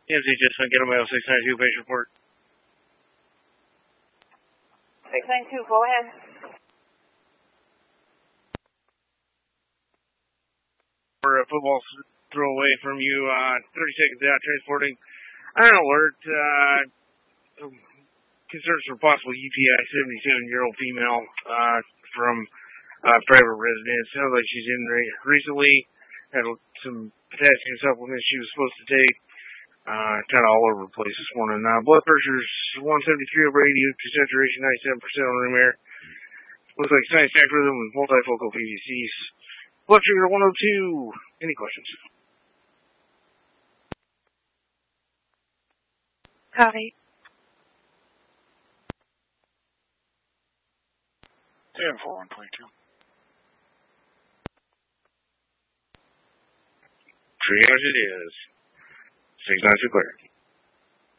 EMC just get a mail 692 patient report. 692, go ahead. For a football throw away from you, 30 seconds out, transporting an alert, concerns for possible UTI, 77-year-old female from private residence. Sounds like she's in recently, had some potassium supplements she was supposed to take. Kind of all over the place this morning. Blood pressure's 173/80, saturation 97% on room air. Looks like sinus act rhythm with multifocal PVCs. Blood sugar 102. Any questions? Copy. 10-4-122. Triage it is. 692 clear.